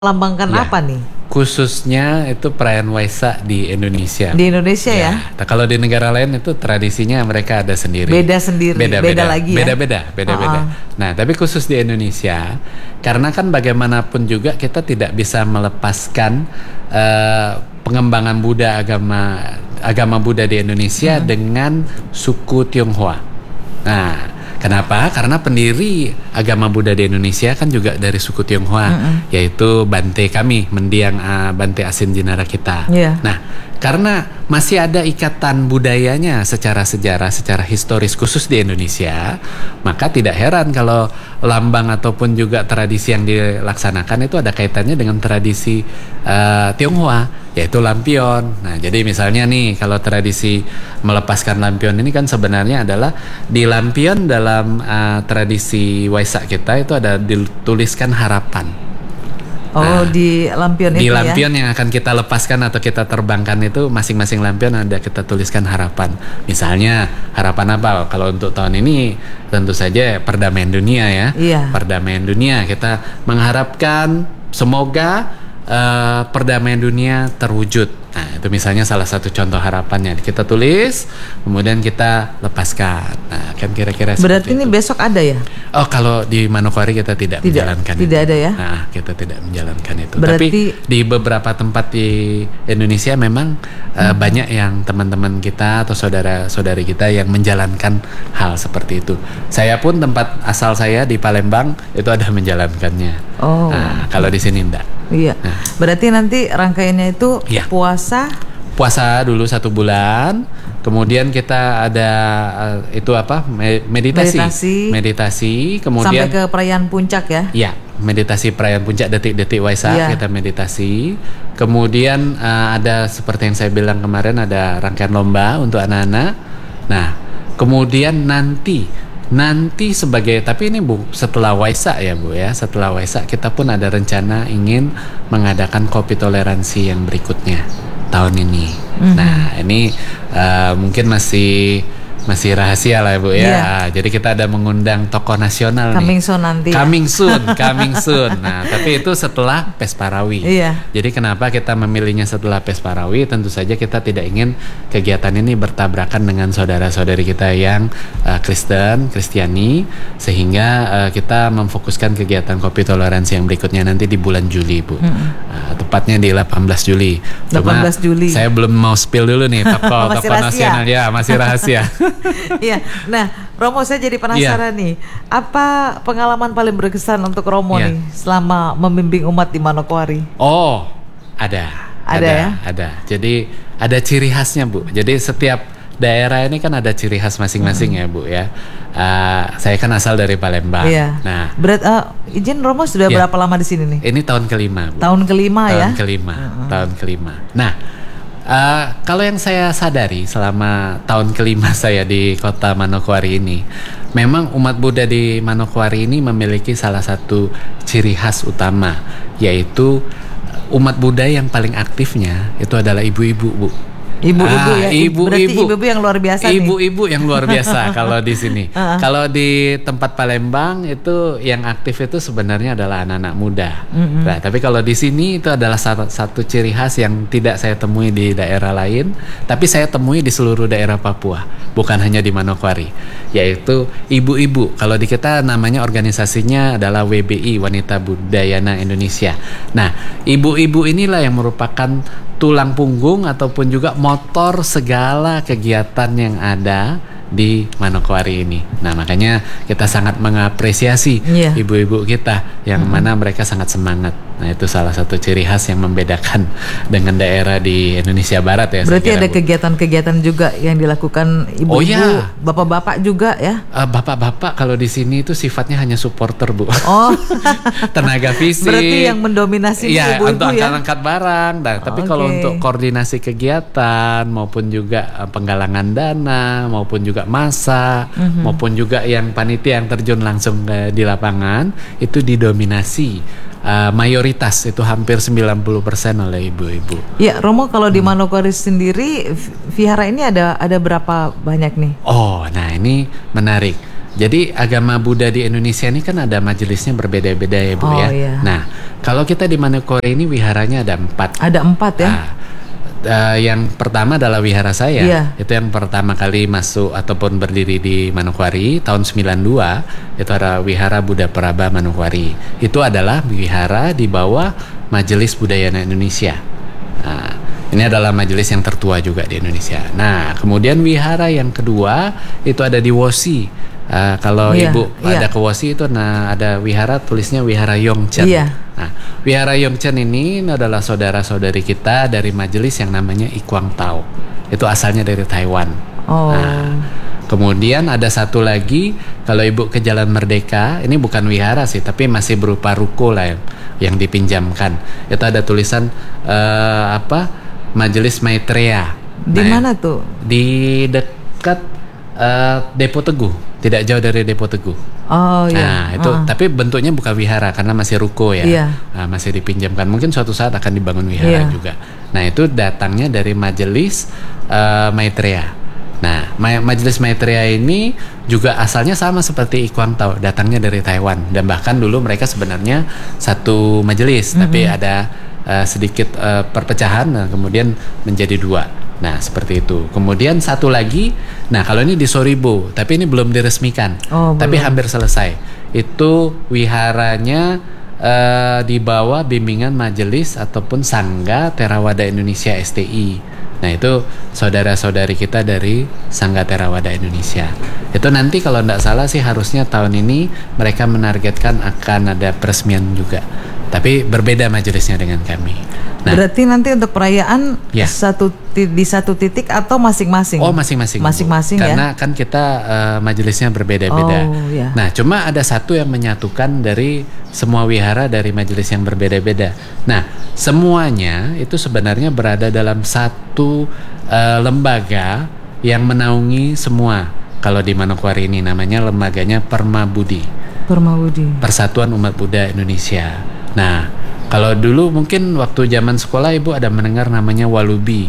Lambangkan Ya, apa nih? khususnya itu perayaan Waisak di Indonesia. Di Indonesia ya? Nah, kalau di negara lain itu tradisinya mereka ada sendiri. Beda sendiri, beda lagi ya? Beda-beda. Nah, tapi khusus di Indonesia, karena kan bagaimanapun juga kita tidak bisa melepaskan pengembangan agama Buddha di Indonesia dengan suku Tionghoa. Nah, kenapa? Karena pendiri agama Buddha di Indonesia kan juga dari suku Tionghoa, yaitu Bante kami, mendiang Bante Asin Jinara kita. Yeah. Nah, karena masih ada ikatan budayanya secara sejarah, secara historis khusus di Indonesia, maka tidak heran kalau lambang ataupun juga tradisi yang dilaksanakan itu ada kaitannya dengan tradisi Tionghoa, yaitu lampion. Nah, jadi misalnya nih, kalau tradisi melepaskan lampion ini kan sebenarnya adalah di lampion dalam tradisi Waisak kita itu ada dituliskan harapan. Oh, di lampion Di itu lampion ya? yang akan kita lepaskan atau kita terbangkan itu masing-masing lampion ada kita tuliskan harapan. Misalnya harapan apa? Kalau untuk tahun ini tentu saja perdamaian dunia ya. Iya. Perdamaian dunia, kita mengharapkan semoga perdamaian dunia terwujud. Nah, itu misalnya salah satu contoh harapannya. Kita tulis, kemudian kita lepaskan. Nah, kan kira-kira Berarti seperti ini itu. besok ada ya? Oh, kalau di Manokwari kita tidak menjalankan Tidak itu. ada ya? Nah, kita tidak menjalankan itu. Berarti, tapi di beberapa tempat di Indonesia memang banyak yang teman-teman kita atau saudara-saudari kita yang menjalankan hal seperti itu. Saya pun tempat asal saya di Palembang itu ada menjalankannya. Oh. Nah, kalau di sini enggak. Iya. Berarti nanti rangkaiannya itu Iya. puasa Dulu 1 bulan, kemudian kita ada itu apa? Meditasi, kemudian sampai ke perayaan puncak ya? ya, meditasi perayaan puncak detik-detik Waisak, Iya. kita meditasi. Kemudian ada seperti yang saya bilang kemarin, ada rangkaian lomba untuk anak-anak. Nah, kemudian nanti sebagai, tapi ini Bu, setelah Waisak ya Bu ya, setelah Waisak kita pun ada rencana ingin mengadakan kopi toleransi yang berikutnya tahun ini. Nah, ini mungkin masih rahasia lah Bu ya. Iya. Jadi kita ada mengundang tokoh nasional Coming nih. soon nanti ya? Coming soon. Nah, tapi itu setelah Pesparawi. Iya. Jadi kenapa kita memilihnya setelah Pesparawi? Tentu saja kita tidak ingin kegiatan ini bertabrakan dengan saudara-saudari kita yang Kristiani, sehingga kita memfokuskan kegiatan kopi toleransi yang berikutnya nanti di bulan Juli, Bu. Tepatnya di 18 Juli. 18 Juli. Saya belum mau spill dulu nih tokoh Masih rahasia. nasional ya, masih rahasia. Iya. Nah, Romo, saya jadi penasaran nih. Apa pengalaman paling berkesan untuk Romo Iya. nih selama membimbing umat di Manokwari? Oh, ada ya? Ada. Jadi ada ciri khasnya Bu. Jadi setiap daerah ini kan ada ciri khas masing-masing ya Bu ya. Saya kan asal dari Palembang. Iya. Nah, izin Romo sudah Iya. berapa lama di sini nih? ini tahun kelima Bu. Tahun kelima ya? Tahun kelima. Nah, kalau yang saya sadari selama tahun kelima saya di kota Manokwari ini, memang umat Buddha di Manokwari ini memiliki salah satu ciri khas utama, yaitu umat Buddha yang paling aktifnya itu adalah ibu-ibu Bu. Ibu-ibu ya? Berarti Ibu-ibu. ibu-ibu yang luar biasa nih? Ibu-ibu yang luar biasa kalau di sini. Kalau di tempat Palembang itu yang aktif itu sebenarnya adalah anak-anak muda. Nah, tapi kalau di sini itu adalah satu ciri khas yang tidak saya temui di daerah lain, tapi saya temui di seluruh daerah Papua, bukan hanya di Manokwari, yaitu ibu-ibu. Kalau di kita namanya organisasinya adalah WBI, Wanita Budayana Indonesia. Nah, ibu-ibu inilah yang merupakan tulang punggung ataupun juga motor segala kegiatan yang ada di Manokwari ini. Nah, makanya kita sangat mengapresiasi ibu-ibu kita yang mana mereka sangat semangat. Nah, itu salah satu ciri khas yang membedakan dengan daerah di Indonesia Barat ya. Berarti ada kegiatan-kegiatan juga yang dilakukan ibu-ibu, Oh, iya. bapak-bapak juga ya? Bapak-bapak kalau di sini itu sifatnya hanya supporter Bu. Oh, Tenaga fisik. berarti yang mendominasi Iya, ibu-ibu untuk ya? angkat barang. Nah, tapi kalau untuk koordinasi kegiatan maupun juga penggalangan dana maupun juga massa maupun juga yang panitia yang terjun langsung di lapangan itu didominasi mayoritas itu hampir 90% oleh ibu-ibu. Ya, Romo, kalau di Manokwari sendiri vihara ini ada berapa banyak nih? Oh, nah ini menarik. Jadi agama Buddha di Indonesia ini kan ada majelisnya berbeda-beda ya Bu ya. Iya. Nah, kalau kita di Manokwari ini wiharanya ada 4. Ada 4 ya? Yang pertama adalah wihara saya. Iya. Itu yang pertama kali masuk ataupun berdiri di Manokwari tahun 92. Itu ada Wihara Buddha Praba Manokwari. Itu adalah wihara di bawah Majelis Budayana Indonesia. Nah, ini adalah majelis yang tertua juga di Indonesia. Nah, kemudian wihara yang kedua itu ada di Wosi. Kalau Ibu ada ke Wosi itu, ada wihara tulisnya Wihara Yongchen. Nah, Wihara Yongchen ini adalah saudara-saudari kita dari majelis yang namanya Ikwang Tao. Itu asalnya dari Taiwan. Nah, kemudian ada satu lagi, kalau Ibu ke Jalan Merdeka, ini bukan wihara sih, tapi masih berupa ruko lah yang dipinjamkan. Itu ada tulisan Majelis Maitreya. Di mana tuh? Di dekat Depo Teguh, tidak jauh dari Depo Teguh. Oh iya. Nah itu, tapi bentuknya bukan wihara karena masih ruko ya. Iya. Nah, masih dipinjamkan. Mungkin suatu saat akan dibangun wihara juga. Nah itu datangnya dari Majelis Maitreya. Nah Majelis Maitreya ini juga asalnya sama seperti Ikwang Tao, datangnya dari Taiwan, dan bahkan dulu mereka sebenarnya satu majelis, tapi ada sedikit perpecahan, nah, kemudian menjadi 2. Nah seperti itu. Kemudian satu lagi, nah kalau ini di Soribo, tapi ini belum diresmikan, tapi hampir selesai. Itu wiharanya di bawah bimbingan majelis ataupun Sangga Theravada Indonesia STI. Nah itu saudara-saudari kita dari Sangga Theravada Indonesia. Itu nanti kalau tidak salah sih harusnya tahun ini mereka menargetkan akan ada peresmian juga. Tapi berbeda majelisnya dengan kami. Nah, berarti nanti untuk perayaan di satu titik atau masing-masing? Oh masing-masing. Masing-masing ya. Karena kan kita majelisnya berbeda-beda. Nah cuma ada satu yang menyatukan dari semua wihara dari majelis yang berbeda-beda. Nah semuanya itu sebenarnya berada dalam satu lembaga yang menaungi semua. Kalau di Manokwari ini namanya lembaganya Permabudi. Persatuan Umat Buddha Indonesia. Nah, kalau dulu mungkin waktu zaman sekolah Ibu ada mendengar namanya Walubi.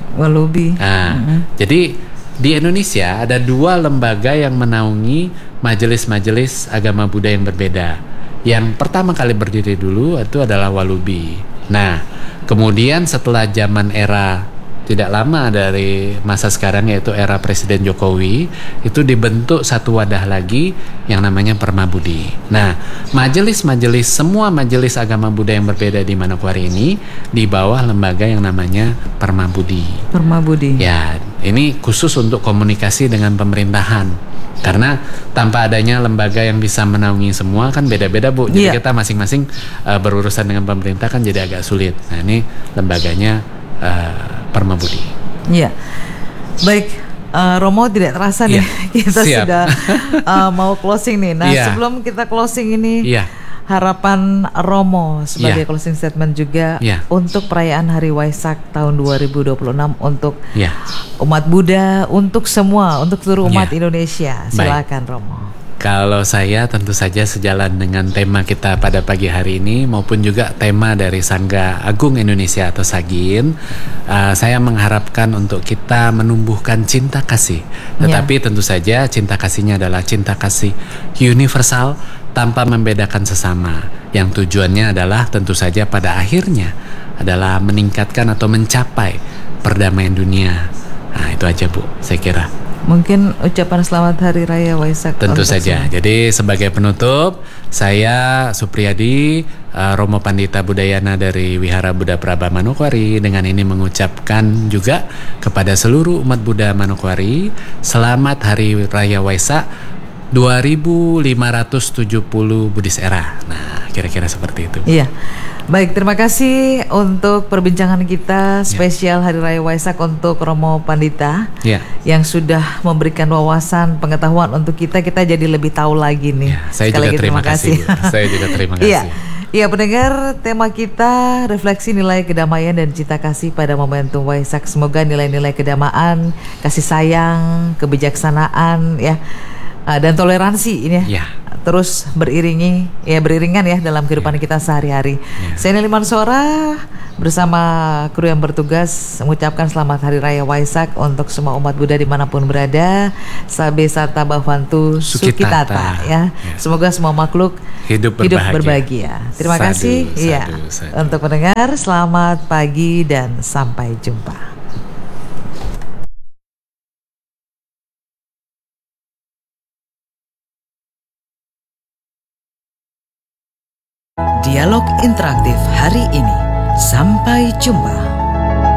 Nah, jadi di Indonesia ada 2 lembaga yang menaungi majelis-majelis agama Buddha yang berbeda. Yang pertama kali berdiri dulu itu adalah Walubi. Nah, kemudian setelah zaman era tidak lama dari masa sekarang, yaitu era Presiden Jokowi, itu dibentuk satu wadah lagi yang namanya Permabudi. Nah, majelis-majelis, semua majelis agama Buddha yang berbeda di Manokwari ini di bawah lembaga yang namanya Permabudi. Ya, ini khusus untuk komunikasi dengan pemerintahan. Karena tanpa adanya lembaga yang bisa menaungi semua kan beda-beda Bu. Jadi kita masing-masing berurusan dengan pemerintah kan jadi agak sulit. Nah, ini lembaganya Permabudi. Iya. Baik, Romo, tidak terasa nih kita sudah mau closing nih. Nah, sebelum kita closing ini, harapan Romo sebagai closing statement juga untuk perayaan Hari Waisak tahun 2026 untuk umat Buddha, untuk semua, untuk seluruh umat Indonesia. Silakan Romo. Kalau saya tentu saja sejalan dengan tema kita pada pagi hari ini maupun juga tema dari Sangga Agung Indonesia atau SAGIN, saya mengharapkan untuk kita menumbuhkan cinta kasih. Tetapi tentu saja cinta kasihnya adalah cinta kasih universal tanpa membedakan sesama. Yang tujuannya adalah tentu saja pada akhirnya adalah meningkatkan atau mencapai perdamaian dunia. Nah itu aja Bu, saya kira. Mungkin ucapan selamat Hari Raya Waisak. Tentu saja. Jadi sebagai penutup, saya Supriyadi, Romo Pandita Budayana dari Wihara Buddha Praba Manokwari, dengan ini mengucapkan juga kepada seluruh umat Buddha Manokwari, selamat Hari Raya Waisak 2570 Buddhis Era. Nah, kira-kira seperti itu. Iya. Baik, terima kasih untuk perbincangan kita spesial Hari Raya Waisak untuk Romo Pandita yang sudah memberikan wawasan pengetahuan untuk kita jadi lebih tahu lagi nih. Saya juga terima kasih. Saya juga terima kasih. Iya, pendengar, tema kita refleksi nilai kedamaian dan cinta kasih pada momentum Waisak. Semoga nilai-nilai kedamaian, kasih sayang, kebijaksanaan dan toleransi ini terus beriringan ya dalam kehidupan kita sehari-hari. Saya Nelly Mansora bersama kru yang bertugas mengucapkan selamat Hari Raya Waisak untuk semua umat Buddha dimanapun berada. Sabe Sata Bhavantu Sukitata ya. Semoga semua makhluk hidup berbahagia. Terima kasih untuk pendengar. Selamat pagi dan sampai jumpa. Dialog interaktif hari ini. Sampai jumpa.